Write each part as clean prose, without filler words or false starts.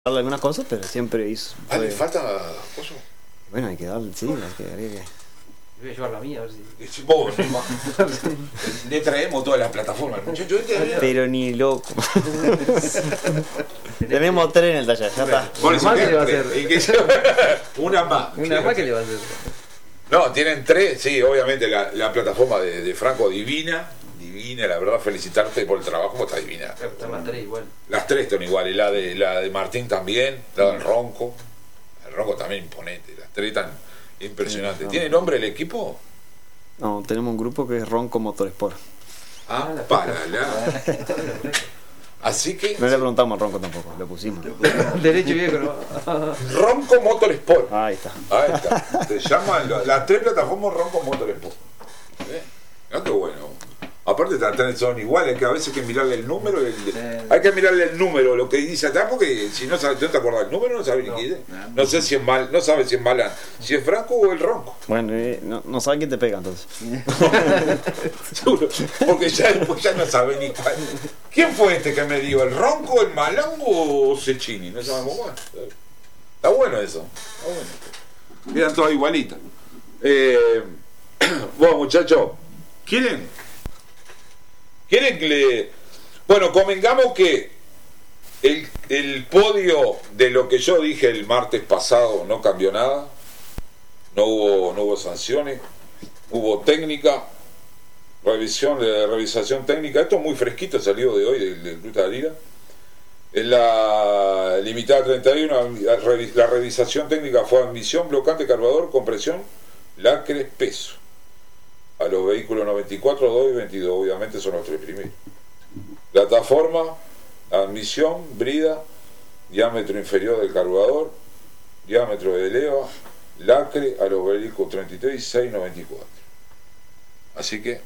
darle algunas cosas, pero siempre hizo. Ah, ¿le falta cosa? Bueno, hay que darle, sí, habría que. Voy a llevar la mía a ver si. Vos, le traemos todas las plataformas, muchacho. Pero ni loco. Tenemos 3 en el taller, ya está. Por eso Una más que que le va a hacer. una más. Una más que le va a hacer. No, tienen 3, sí, obviamente la plataforma de Franco divina, la verdad, felicitarte por el trabajo, porque está divina. Están las tres igual. Las 3 están igual, y la de Martín también, la del Ronco. El Ronco también imponente, las 3 están impresionantes. ¿Tiene nombre el equipo? No, tenemos un grupo que es Ronco Motorsport. Ah, para la. Así que. No le preguntamos a Ronco tampoco, le pusimos. Derecho viejo, ¿no? Ronco Motorsport. Ahí está. Ahí está. Se llaman las 3 plataformas Ronco Motorsport. ¿No? Qué bueno. Aparte son iguales, que a veces hay que mirarle el número, hay que mirarle el número, lo que dice atrás, porque si no sabes, no te acordás del número, no sabes ni qué es. No sé si es mal, no sabes si es mala, si es Franco o el Ronco. Bueno, no saben quién te pega entonces. Seguro, porque ya después ya no sabes ni cuál. ¿Quién fue este que me dio? ¿El Ronco, el Malango o Cecchini? No sabemos cuál. Está bueno eso, está bueno. Quedan todas igualitas. Bueno, muchachos, ¿quieren que le... Bueno, convengamos que el podio de lo que yo dije el martes pasado no cambió nada, no hubo sanciones, hubo técnica, revisación técnica. Esto es muy fresquito, salió de hoy del Club de la Liga. En la limitada 31, la revisación técnica fue admisión, blocante, carburador, compresión, lacre, peso. A los vehículos 94, 2 y 22, obviamente son los 3 primeros. Plataforma, admisión, brida, diámetro inferior del carburador, diámetro de leva, lacre a los vehículos 33, 6, 94. Así que...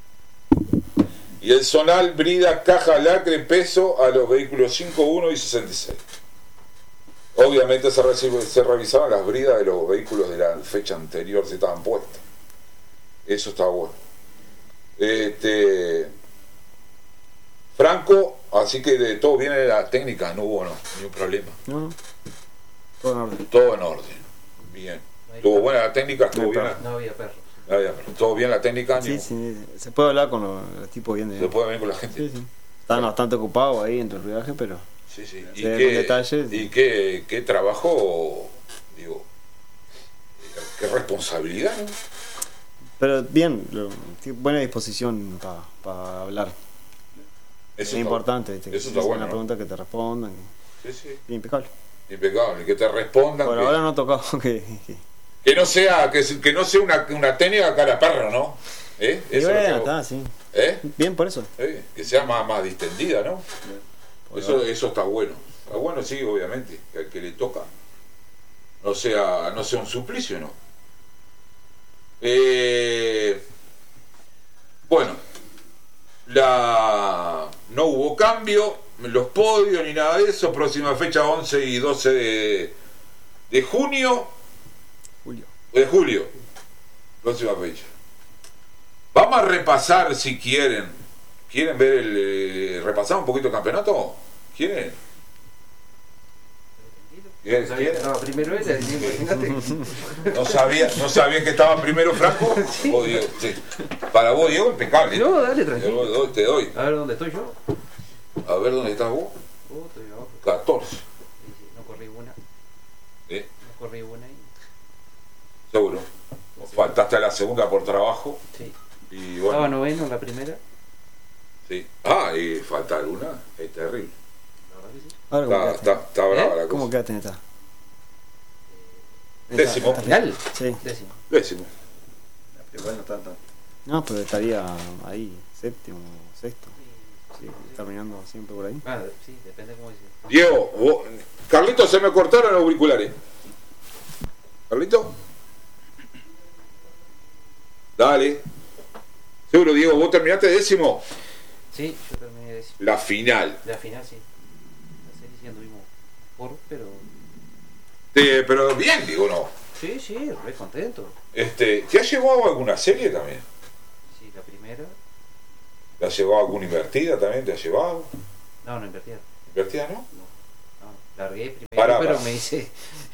Y el zonal, brida, caja, lacre, peso a los vehículos 5, 1 y 66. Obviamente se revisaban las bridas de los vehículos de la fecha anterior, si estaban puestas. Eso está bueno. Franco, así que de todo viene la técnica, no hubo ni un problema. No, todo en orden. Todo en orden. Bien. Estuvo buena la técnica, estuvo bien. No había perros. Todo bien la técnica. Sí, sí, se puede hablar con los tipos bien de... Se puede ver con la gente. Sí, sí. Están bastante ocupados ahí entre el rodaje, pero... Sí, sí. ¿Y qué trabajo, digo, qué responsabilidad, ¿no? Pero bien, buena disposición para hablar. Eso es importante, eso está bueno, una ¿no? pregunta que te respondan. Sí. Impecable. Impecable, que te respondan. Por ahora no ha tocado que no sea una técnica cara a perro, ¿no? Y bueno, está, sí. Bien por eso. Que sea más distendida, ¿no? Eso está bueno. Está bueno, sí, obviamente, que al que le toca no sea un suplicio, ¿no? Bueno, no hubo cambio, los podios ni nada de eso. Próxima fecha 11 y 12 de junio. De julio. Próxima fecha. Vamos a repasar si quieren. ¿Quieren ver repasar un poquito el campeonato? ¿Quieren? No, primero él, imagínate. ¿No sabían que estaba primero Franco? Sí. Sí. Para vos, Diego, impecable. No, dale, tranquilo. Te doy. A ver dónde estoy yo. A ver dónde estás vos. Estoy abajo. 14. No corrí una. ¿Eh? No corrí una y... Seguro. Faltaste a la segunda por trabajo. Sí. Y bueno. Estaba noveno en la primera. Sí. Y faltar una es terrible. La verdad que sí. Está brava la cosa. ¿Cómo quedaste en esta? Décimo. ¿Final? Sí. Décimo. Igual no tanto. No, pero estaría ahí, séptimo, sexto. Sí, terminando siempre por ahí. Sí, depende cómo dice. Diego, Carlito, se me cortaron los auriculares. ¿Carlito? Dale. Seguro, Diego, ¿vos terminaste décimo? Sí, yo terminé décimo. La final. La final, sí. La serie sí anduvimos pero... Pero bien, digo, ¿no? Sí, re contento. ¿Te has llevado a alguna serie también? Sí, la primera. ¿Te has llevado alguna invertida también? ¿Te has llevado? No invertida. ¿Invertida no? No. largué primero, Pará, pero pará. me hice...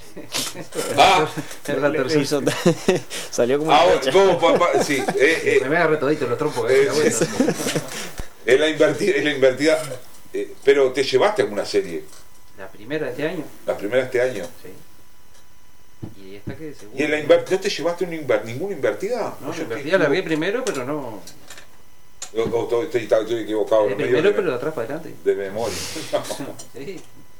Ah, la tercera. Hizo- salió como una ahora, flecha. ¿cómo, papá? Sí, Se me agarré todito los trompos. Eh, la vuelta. es la invertida. Pero te llevaste a alguna serie, La primera de este año. la primera de este año. Sí. Y esta que seguro. ¿Y en la invertida no te llevaste ninguna invertida? No, Yo invertida largué primero, pero no. estoy equivocado. Largué no me primero, digo pero de atrás para adelante. de memoria. Sí.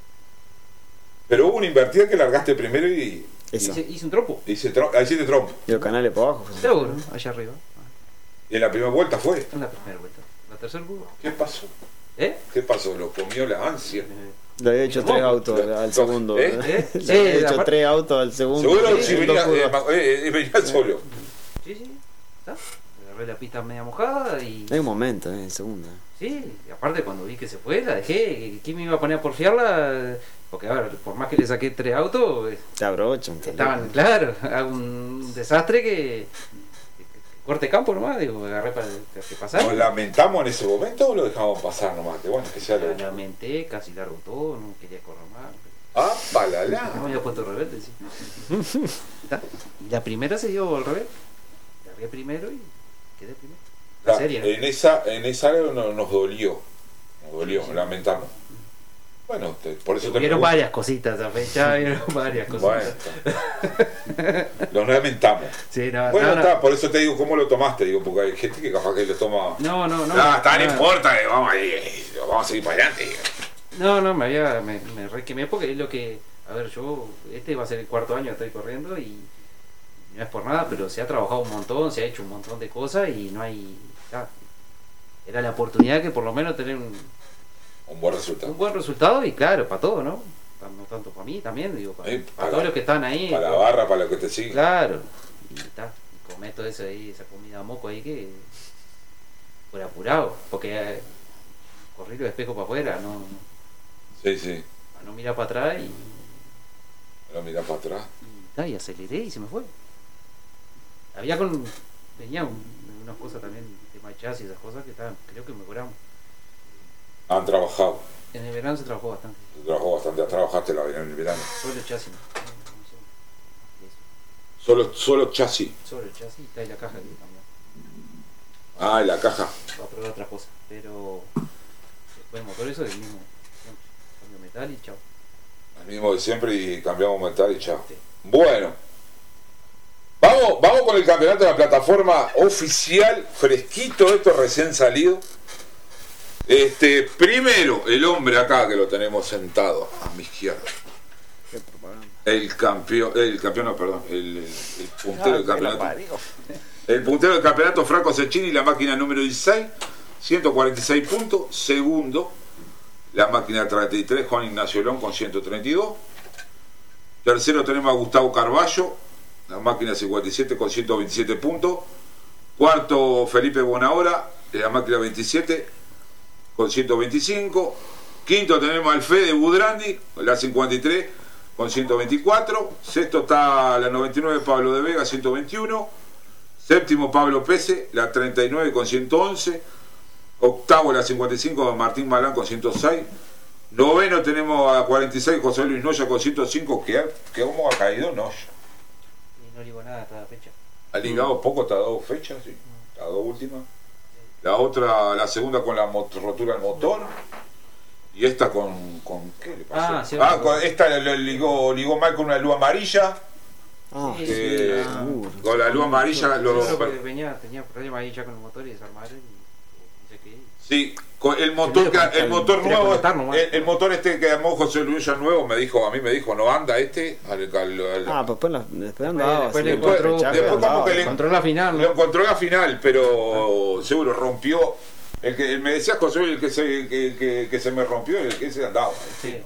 Pero hubo una invertida que largaste primero y Esa. Hice un trompo. ahí hiciste trompo. Y los canales por abajo. Seguro, allá arriba. Y en la primera vuelta fue. En la primera vuelta. La tercera vuelta. ¿Qué pasó? ¿Eh? ¿Qué pasó? Lo comió la ansia. Le había hecho 3 autos al segundo. ¿Eh? Le había hecho aparte- 3 autos al segundo. Seguro Sí, si en dos venía, curvas. venía solo. Sí, sí. ¿Está? Agarré la pista media mojada y. Hay un momento, en segunda. Sí, y aparte cuando vi que se fue, la dejé. ¿Quién me iba a poner a porfiarla? Porque, a ver, por más que le saqué 3 autos, Te abrochan. estaban, claro, hago un desastre que corte campo nomás, digo, agarré para que pasara. ¿Nos lamentamos en ese momento o lo dejamos pasar nomás? Que bueno, que sea lo. La lamenté, casi largo todo, no quería correr más. Ah, No palala. me había puesto rebelde, sí. ¿Está? Y la primera se dio al revés. Largué primero y quedé primero. La serie, ¿no? En esa área nos dolió. Lamentamos. Bueno, por eso te Vieron pregunto. varias cositas esa fecha, vieron varias Bueno, cositas. los lamentamos. Sí, no, Bueno, no, está, por eso te digo cómo lo tomaste, digo, porque hay gente que capaz que lo toma. no, Está, no no, importa, vamos a seguir para adelante. no, me requemé porque es lo que, a ver, yo, este va a ser el 4º año que estoy corriendo y no es por nada, pero se ha trabajado un montón, se ha hecho un montón de cosas y no hay, era la oportunidad que por lo menos tener un Buen resultado. buen resultado y claro, para todo, ¿no? No tanto para mí también, digo, para Para- todos los que están ahí. Para la barra, para lo que te sigue. Claro, y cometo eso ahí, esa comida a moco ahí que por apurado, porque corrí los espejos para afuera, Sí. no mirar para atrás Pero mira para atrás. y aceleré y se me fue. Venía unas cosas también, tema de chasis y esas cosas que estaban, creo que mejoramos. Han trabajado. En el verano se trabajó bastante, Trabajó bastante. Trabajaste en el verano. solo el chasis, ¿no? Solo chasis. Sobre el chasis está ahí la caja que cambió. Ah, y la caja. Va a probar otras cosas, pero después el motor eso es el mismo, cambio metal y chao. El mismo de siempre y cambiamos metal y chao. Sí. Bueno. Vamos con el campeonato de la plataforma oficial. Fresquito, esto recién salido. Primero, el hombre acá que lo tenemos sentado a mi izquierda. Qué propaganda. El campeón, no, perdón, el puntero del Ah, que la campeonato. parió. El puntero del campeonato, Franco Cecchini, la máquina número 16, 146 puntos. Segundo, la máquina 33, Juan Ignacio Lón con 132. Tercero tenemos a Gustavo Carballo, la máquina 57 con 127 puntos. Cuarto, Felipe Bonahora, la máquina 27 con 125. Quinto tenemos al Fede Budrandi, la 53 con 124. Sexto está la 99, Pablo de Vega, 121. Séptimo, Pablo Pese, la 39 con 111. Octavo, la 55, Martín Malán con 106. Noveno tenemos a 46, José Luis Noya con 105. ¿Cómo ha caído Noya? Y no digo nada hasta la fecha. Ha ligado poco, está a 2 fechas, sí. A 2 últimas. La otra, la segunda con la rotura del motor. Y esta con ¿qué le pasó? Ah, sí, Esta ligó mal con una luz amarilla. Ah, Sí, que seguro. con la luz amarilla Seguro que tenía problemas ahí ya con el motor y desarmaron y no sé qué. sí, con el motor Quería nuevo, comentar nomás. el motor que llamó José Luis ya nuevo a mí me dijo, no anda Ah, pues después andaba. Después así, le por el encontró- rechazo después como andaba. que le- Encontró la final, lo ¿no? encontró en la final, pero seguro rompió. El que me decía José Luis, que se me rompió, el que se andaba. Sí.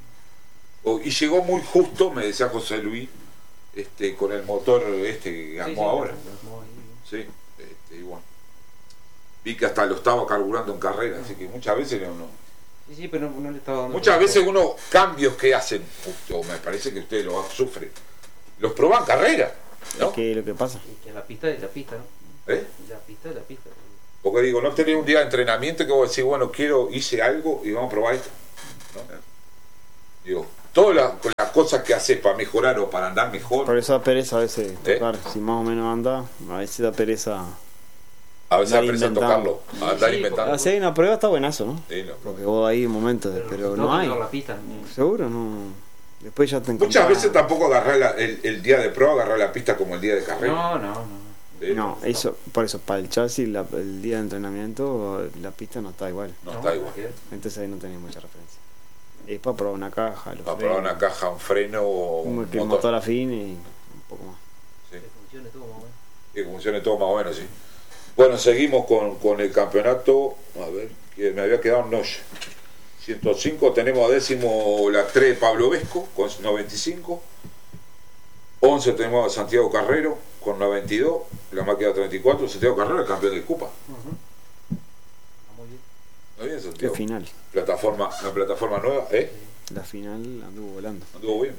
Y llegó muy justo, me decía José Luis, con el motor que armó Sí, ahora. lo armó ahí. Sí, y bueno. Vi que hasta lo estaba carburando en carrera, así que muchas veces no. Sí, pero no le estaba dando. Muchas veces uno, cambios que hacen, o me parece que ustedes lo sufren, los prueban en carrera, ¿no? Es que lo que pasa. Y que la pista es la pista, ¿no? ¿Eh? La pista es la pista. Porque digo, no tenés un día de entrenamiento que vos decís, bueno, hice algo y vamos a probar esto. ¿No? Digo, todas las cosas que haces para mejorar o para andar mejor, Por eso da pereza a veces tocar. Si más o menos anda, a veces da pereza. a veces andar apresa a inventando. tocarlo, a andar Sí, inventando. Si hay una prueba está buenazo, ¿no? Sí, no. Porque vos ahí momentos, pero no hay. La pista. Seguro no. Después ya te Muchas encontrás- veces tampoco agarrar el día de prueba, agarrar la pista como el día de carrera. No. Sí, No, eso, por eso, para el chasis, el día de entrenamiento, la pista no está igual. no está igual. Entonces ahí no tenés mucha referencia. Es para probar una caja, los Para probar una caja, un freno o un que el motor. motor afine y un poco más. Sí. Que funcione todo más o menos. Que funcione todo más o menos, sí. Bueno, seguimos con el campeonato. A ver, que me había quedado no 105. Tenemos a décimo la 3 Pablo Vesco con 95. 11 tenemos a Santiago Carrero con 92. La máquina 34. Santiago Carrero es campeón de Cupa. Está muy bien. ¿Está bien, Qué Santiago? final. Una plataforma nueva, La final anduvo volando. anduvo bien.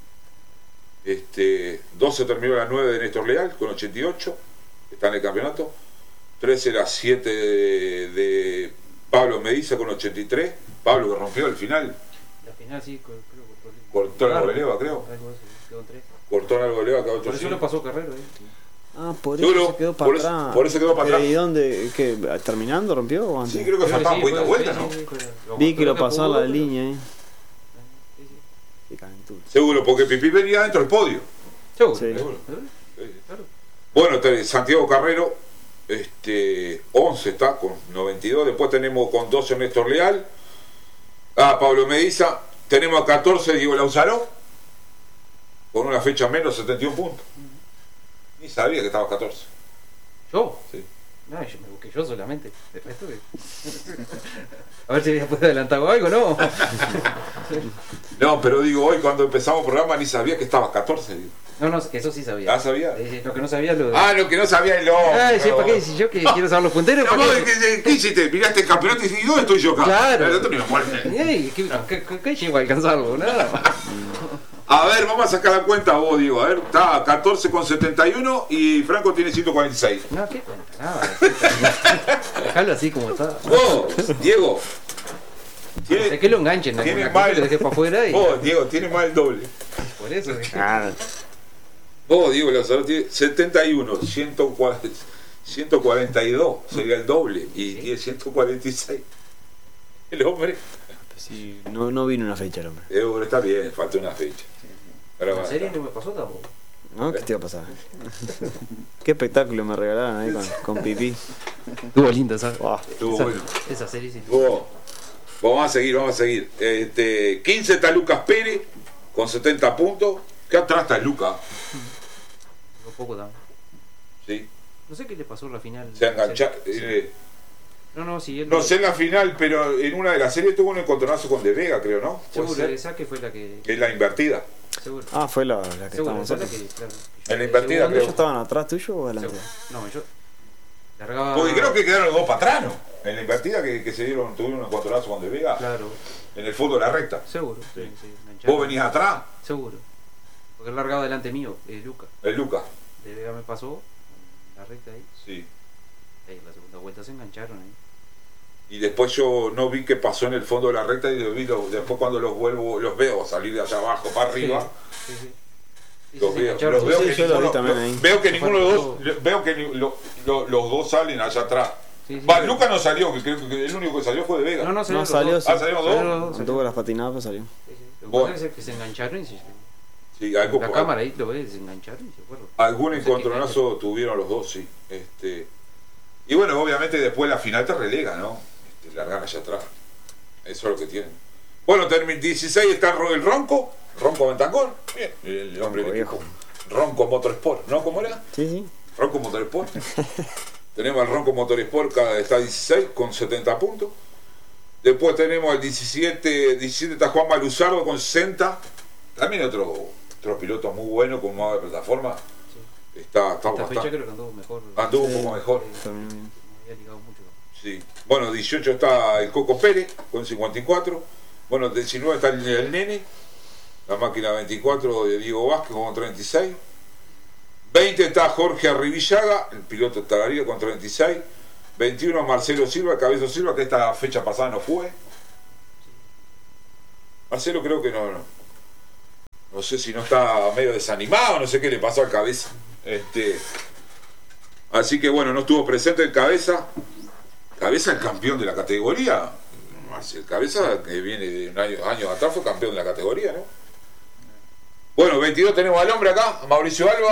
12 terminó la 9 de Néstor Leal con 88. Está en el campeonato. 13 la 7 de Pablo Mediza con 83. Pablo que rompió el final. La final sí, creo que Cortó algo de leva, creo. Algo así, quedó en 3. Cortó algo de leva, acabó Por eso le pasó Carrero, Ah, por Seguro, eso se quedó para por eso- atrás. por eso quedó para Pero, atrás. ¿y dónde? ¿Qué? ¿Terminando rompió o antes? Sí, creo que faltaban poquita vuelta, ¿no? Vi que lo pasó a la línea, Sí, sí. Qué calentura. Seguro, porque Pipí venía dentro del podio. Seguro. Sí. Seguro. Claro. Bueno, Santiago Carrero, 11 está con 92. Después tenemos con 12 Néstor Leal. Pablo Mediza. Tenemos a 14 Diego Lauzaró. Con una fecha menos, 71 puntos. Ni sabía que estaba 14. ¿Yo? Sí. No, yo me busqué yo solamente. El resto que... A ver si había podido adelantar algo, ¿no? No, pero digo, hoy cuando empezamos el programa ni sabía que estaba 14. Digo. No, eso sí sabía. Ah, ¿sabía? Lo que no sabía lo de... Lo que no sabía el Ay, sí, ¿para qué? Si yo que quiero saber los punteros, ¿para ¿Vos qué? ¿Qué hiciste? Miraste el campeonato y dijiste, ¿dónde estoy yo acá? Claro. El otro ni me acuerdo. Ey, ¿qué llego a alcanzarlo? Nada. A ver, vamos a sacar la cuenta vos, Diego. A ver, está 14 con 71 y Franco tiene 146. No, ¿qué cuenta? Nada. Dejalo así como está. Vos, Diego, De que lo enganchen, tiene la cosa mal. lo dejé para afuera y Vos, Diego, tiene más el doble. por eso. Ah, Vos, Diego Lázaro, tiene 71, 142 sería el doble y Sí. tiene 146. El hombre. sí, no vino una fecha el hombre. Está bien, falta una fecha. Ahora va. ¿En serio no me pasó tampoco? ¿No? ¿Qué te iba a pasar? Qué espectáculo me regalaron ahí con Pipí. Estuvo linda esa, Buah. Estuvo bueno. esa serie. Sí. Vos, vamos a seguir. 15 está Lucas Pérez con 70 puntos. ¿Qué atrás está Lucas? Un poco también. Sí, No sé qué le pasó en la final. se engancha. No, sí, él No sé en la final, pero en una de las series tuvo un encontronazo con De Vega, creo, ¿no? ¿Puede Seguro, ser? esa que fue la que. Que es la invertida. Seguro. Fue la que Seguro, estábamos esa es la nosotros. que. Claro, En la invertida, ¿Ellos creo. estaban atrás tuyo o adelante? No, yo. Largaba. Porque creo que quedaron los dos para atrás, ¿no? En la invertida que se dieron, tuvieron un encontronazo con De Vega. Claro, En el fondo de la recta. seguro. Sí. Sí, engancharon. Vos venís atrás, Seguro. Porque él largaba delante mío, Luca. el Lucas. De Vega me pasó, la recta ahí. Sí. Ahí en la segunda vuelta se engancharon ahí. Y después yo no vi qué pasó en el fondo de la recta y después cuando los veo salir de allá abajo para arriba. Sí, sí. Sí, Los se veo, engancharon. los veo sí, que yo lo vi ninguno, también ahí. veo que ninguno de los dos, veo que los dos salen allá atrás. Sí, sí. Va, Lucas no salió, que creo que el único que salió fue De Vega. No, No, salió, sí. ¿Salieron dos? Salieron los dos, Anduvo las patinadas, pero salió. Sí, sí. Lo que Bueno. pasa es que se engancharon y se. Sí, algo, La cámara ahí lo ves, se engancharon y se fueron. algún No sé qué encontronazo tuvieron los dos, sí. Y bueno, obviamente después la final te relega, ¿no? Largar allá atrás. Eso es lo que tienen. Bueno, 16 está el Ronco Ventancón. Bien, el hombre del Ronco equipo. Ronco Motorsport, ¿no? ¿Cómo era? Sí, sí. Ronco Motorsport. Tenemos al Ronco Motorsport, está 16 con 70 puntos. Después tenemos al 17 está Juan Maluzardo con 60. También otro piloto muy bueno con modo de plataforma. Sí. Está Esta bastante. fecha creo que anduvo mejor. Anduvo un poco mejor. Terminó bien. No había ligado mucho. Sí. Bueno, 18 está el Coco Pérez con 54. Bueno, 19 está el Nene. La máquina 24 de Diego Vázquez con 36. 20 está Jorge Arribillaga, el piloto de Tagaría con 36. 21 Marcelo Silva, el Cabezo Silva, que esta fecha pasada no fue. Marcelo creo que no. No sé si no está medio desanimado, no sé qué le pasó al Cabeza. Así que bueno, no estuvo presente el Cabeza. Cabeza el campeón de la categoría. El Cabeza, que viene de años atrás, fue campeón de la categoría, ¿no? Bueno, 22 tenemos al hombre acá, Mauricio Alba.